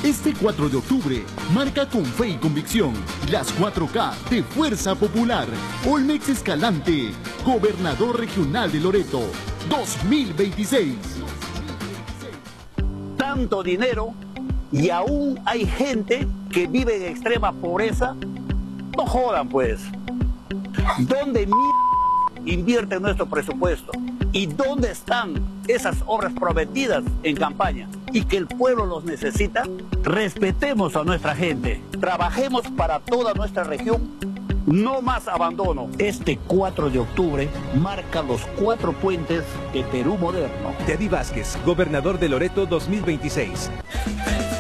Este 4 de octubre, marca con fe y convicción las 4K de Fuerza Popular. Olmex Escalante, Gobernador Regional de Loreto, 2026. Tanto dinero y aún hay gente que vive en extrema pobreza. No jodan pues. ¿Dónde invierte nuestro presupuesto? ¿Y dónde están esas obras prometidas en campaña y que el pueblo los necesita? Respetemos a nuestra gente, trabajemos para toda nuestra región, no más abandono. Este 4 de octubre marca los 4 puentes de Perú moderno. Teddy Vázquez, gobernador de Loreto 2026.